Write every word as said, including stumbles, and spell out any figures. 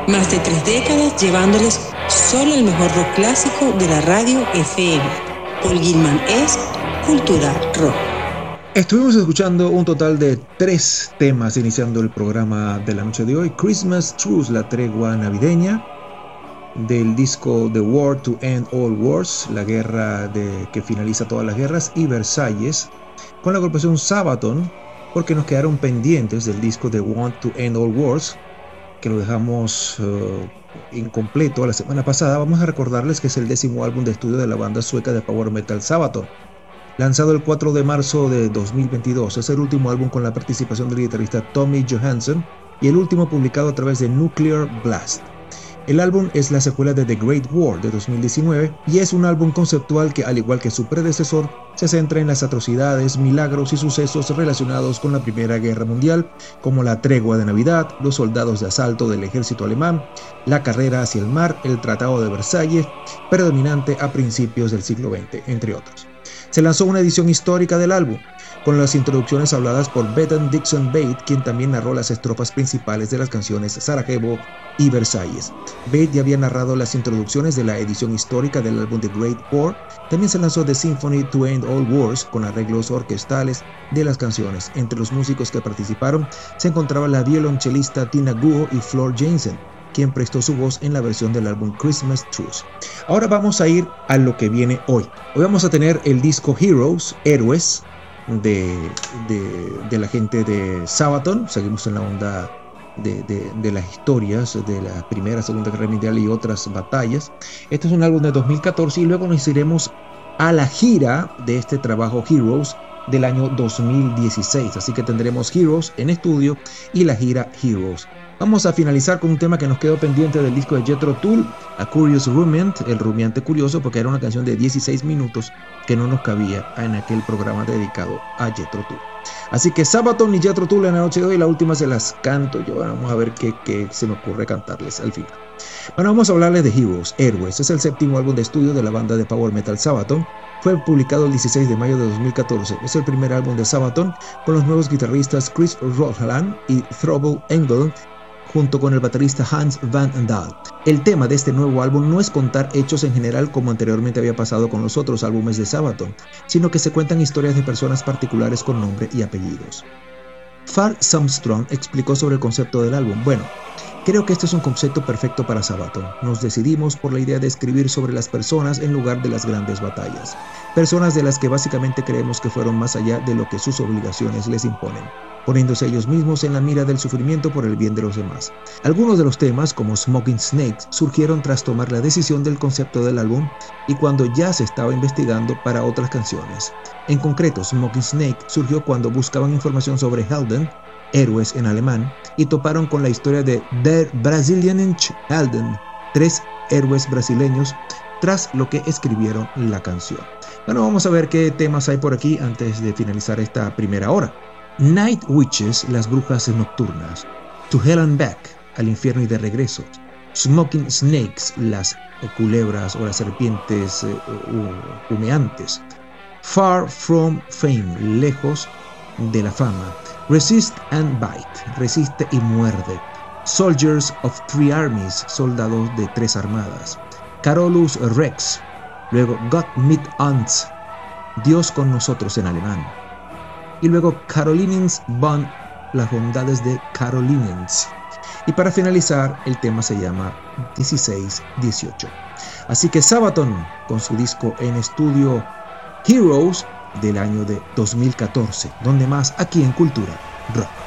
Más de tres décadas llevándoles solo el mejor rock clásico de la radio F M. Paul Gilman es Cultura Rock. Estuvimos escuchando un total de tres temas iniciando el programa de la noche de hoy. Christmas Truce, la tregua navideña, del disco The War to End All Wars, la guerra de, que finaliza todas las guerras, y Versalles, con la agrupación Sabaton, porque nos quedaron pendientes del disco The Want to End All Wars, que lo dejamos uh, incompleto la semana pasada. Vamos a recordarles que es el décimo álbum de estudio de la banda sueca de power metal Sabaton, lanzado el cuatro de marzo de dos mil veintidós. Es el último álbum con la participación del guitarrista Tommy Johansson y el último publicado a través de Nuclear Blast. El álbum es la secuela de The Great War de dos mil diecinueve y es un álbum conceptual que, al igual que su predecesor, se centra en las atrocidades, milagros y sucesos relacionados con la Primera Guerra Mundial, como la tregua de Navidad, los soldados de asalto del ejército alemán, la carrera hacia el mar, el Tratado de Versalles, predominante a principios del siglo veinte, entre otros. Se lanzó una edición histórica del álbum, con las introducciones habladas por Bethan Dixon Bate, quien también narró las estrofas principales de las canciones Sarajevo y Versalles. Bate ya había narrado las introducciones de la edición histórica del álbum The Great War. También se lanzó The Symphony to End All Wars, con arreglos orquestales de las canciones. Entre los músicos que participaron se encontraba la violonchelista Tina Guo y Floor Jansen, quien prestó su voz en la versión del álbum Christmas Truce. Ahora vamos a ir a lo que viene hoy. Hoy vamos a tener el disco Heroes, Héroes, de, de, de la gente de Sabaton. Seguimos en la onda de, de, de las historias de la Primera, Segunda Guerra Mundial y otras batallas. Este es un álbum de dos mil catorce y luego nos iremos a la gira de este trabajo Heroes del año dos mil dieciséis. Así que tendremos Heroes en estudio y la gira Heroes. Vamos a finalizar con un tema que nos quedó pendiente del disco de Jethro Tull, A Curious Rumiant, el rumiante curioso, porque era una canción de dieciséis minutos que no nos cabía en aquel programa dedicado a Jethro Tull. Así que Sabaton y Jethro Tull en la noche de hoy, la última se las canto yo. Vamos a ver qué, qué se me ocurre cantarles al final. Bueno, vamos a hablarles de Heroes, Héroes. Es el séptimo álbum de estudio de la banda de power metal Sabaton. Fue publicado el dieciséis de mayo de dos mil catorce. Es el primer álbum de Sabaton con los nuevos guitarristas Chris Rothland y Throbbel Engel, junto con el baterista Hans Van Dahl. El tema de este nuevo álbum no es contar hechos en general como anteriormente había pasado con los otros álbumes de Sabaton, sino que se cuentan historias de personas particulares con nombre y apellidos. Far Sundström explicó sobre el concepto del álbum. Bueno, creo que este es un concepto perfecto para Sabaton. Nos decidimos por la idea de escribir sobre las personas en lugar de las grandes batallas. Personas de las que básicamente creemos que fueron más allá de lo que sus obligaciones les imponen, poniéndose ellos mismos en la mira del sufrimiento por el bien de los demás. Algunos de los temas, como Smoking Snakes, surgieron tras tomar la decisión del concepto del álbum y cuando ya se estaba investigando para otras canciones. En concreto, Smoking Snake surgió cuando buscaban información sobre Helden, héroes en alemán, y toparon con la historia de Der Brasilianische Helden, tres héroes brasileños, tras lo que escribieron la canción. Bueno, vamos a ver qué temas hay por aquí antes de finalizar esta primera hora. Night Witches, las brujas nocturnas. To Hell and Back, al infierno y de regreso. Smoking Snakes, las culebras o las serpientes uh, humeantes. Far From Fame, lejos de la fama. Resist and Bite, resiste y muerde. Soldiers of Three Armies, soldados de tres armadas. Carolus Rex, luego Gott mit uns, Dios con nosotros en alemán. Y luego Carolinens Bond, las bondades de Carolinens. Y para finalizar, el tema se llama dieciséis dieciocho. Así que Sabaton, con su disco en estudio Heroes del año de dos mil catorce, donde más aquí en Cultura Rock.